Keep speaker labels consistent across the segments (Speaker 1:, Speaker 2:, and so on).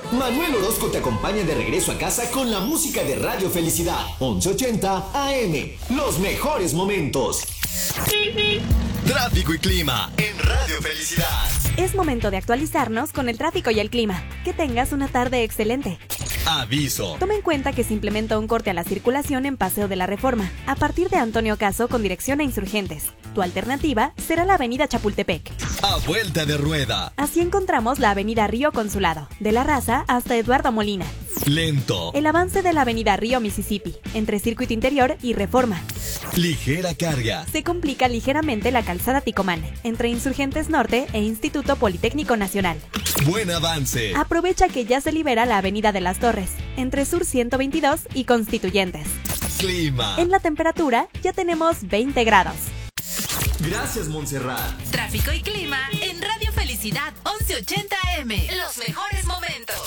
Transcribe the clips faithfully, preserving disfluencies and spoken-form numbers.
Speaker 1: Manuel Orozco te acompaña de regreso a casa con la música de Radio Felicidad. once ochenta A M. Los mejores momentos.
Speaker 2: Tráfico y clima en Radio Felicidad.
Speaker 3: Es momento de actualizarnos con el tráfico y el clima. Que tengas una tarde excelente.
Speaker 2: Aviso.
Speaker 3: Toma en cuenta que se implementa un corte a la circulación en Paseo de la Reforma, a partir de Antonio Caso con dirección a Insurgentes. Tu alternativa será la avenida Chapultepec.
Speaker 2: A vuelta de rueda.
Speaker 3: Así encontramos la avenida Río Consulado, de La Raza hasta Eduardo Molina.
Speaker 2: Lento.
Speaker 3: El avance de la avenida Río Mississippi, entre Circuito Interior y Reforma.
Speaker 2: Ligera carga.
Speaker 3: Se complica ligeramente la calzada Ticomán, entre Insurgentes Norte e Instituto Politécnico Nacional.
Speaker 2: Buen avance.
Speaker 3: Aprovecha que ya se libera la avenida de las Torres, entre Sur ciento veintidós y Constituyentes.
Speaker 2: Clima.
Speaker 3: En la temperatura ya tenemos veinte grados.
Speaker 1: Gracias, Montserrat.
Speaker 4: Tráfico y clima en Radio Felicidad once ochenta A M. Los mejores momentos.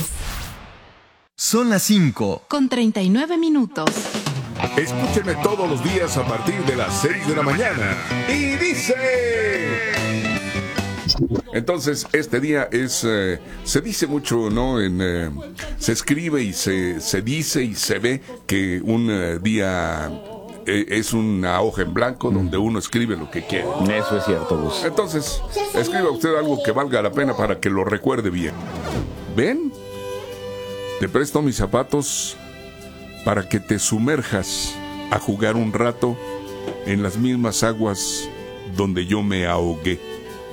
Speaker 2: Son las cinco.
Speaker 4: Con treinta y nueve minutos.
Speaker 5: Escúchenme todos los días a partir de las seis de la mañana. Y dice... Entonces, este día es... Eh, se dice mucho, ¿no? En, eh, se escribe y se, se dice y se ve que un eh, día... es una hoja en blanco donde uno escribe lo que quiere.
Speaker 6: Eso es cierto, Gus.
Speaker 5: Entonces, escriba usted algo que valga la pena para que lo recuerde bien. ¿Ven? Te presto mis zapatos para que te sumerjas a jugar un rato en las mismas aguas donde yo me ahogué.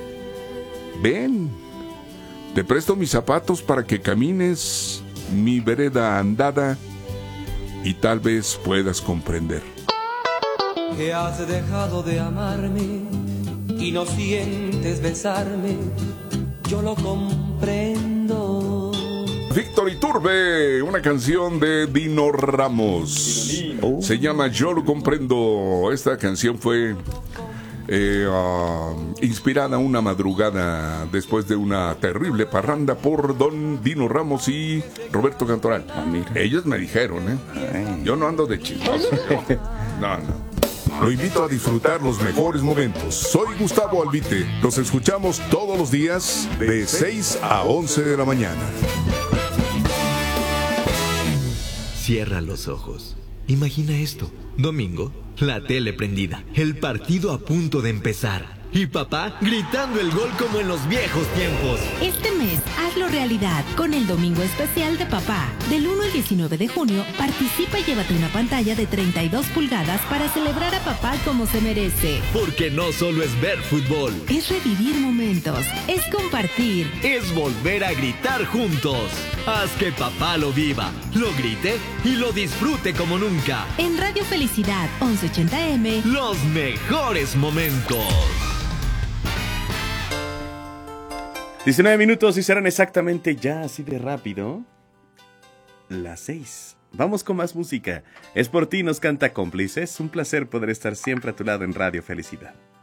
Speaker 5: Ven, te presto mis zapatos para que camines mi vereda andada y tal vez puedas comprender
Speaker 7: que has dejado de amarme y no sientes besarme, yo lo comprendo.
Speaker 5: Víctor Iturbe, una canción de Dino Ramos. Oh. Se llama Yo lo comprendo. Esta canción fue eh, uh, inspirada una madrugada después de una terrible parranda por don Dino Ramos y Roberto Cantoral. Ah, ellos me dijeron, ¿eh? Ay. Yo no ando de chismoso. No, no. Lo invito a disfrutar los mejores momentos. Soy Gustavo Albite. Nos escuchamos todos los días de seis a once de la mañana.
Speaker 8: Cierra los ojos. Imagina esto. Domingo, la tele prendida, el partido a punto de empezar. Y papá gritando el gol como en los viejos tiempos.
Speaker 4: Este mes, hazlo realidad con el Domingo Especial de Papá. Del uno al diecinueve de junio, participa y llévate una pantalla de treinta y dos pulgadas para celebrar a papá como se merece.
Speaker 8: Porque no solo es ver fútbol.
Speaker 4: Es revivir momentos. Es compartir.
Speaker 8: Es volver a gritar juntos. Haz que papá lo viva, lo grite y lo disfrute como nunca.
Speaker 4: En Radio Felicidad once ochenta A M.
Speaker 8: Los mejores momentos.
Speaker 6: diecinueve minutos y serán exactamente ya así de rápido las seis. Vamos con más música. Es por ti, nos canta Cómplices. Un placer poder estar siempre a tu lado en Radio Felicidad.